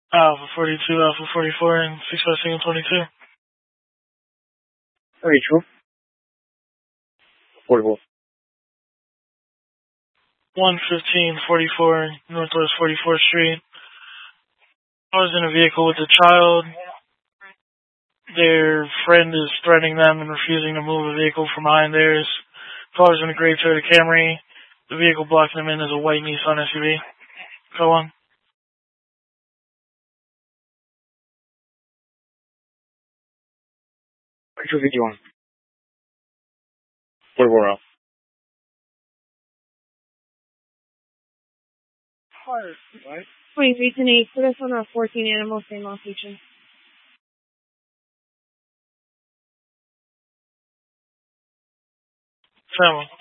Alpha 42, Alpha 44, and 6 Single 22. Rachel. 44. 11544 Northwest 44th Street. I was in a vehicle with a child. Their friend is threatening them and refusing to move a vehicle from behind theirs. Cars in a gray Toyota Camry. The vehicle blocking them in is a white Nissan SUV. Go on. Rachel 51. 44 out. Hard, right? 23-8, put us on our 14 animal, same location. Family.